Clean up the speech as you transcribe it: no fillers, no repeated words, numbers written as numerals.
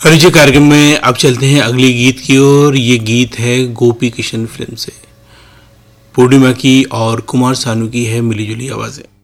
परिचय कार्यक्रम में अब चलते हैं अगले गीत की ओर। ये गीत है गोपी किशन फिल्म से, पूर्णिमा की और कुमार सानू की है मिली जुली आवाजें।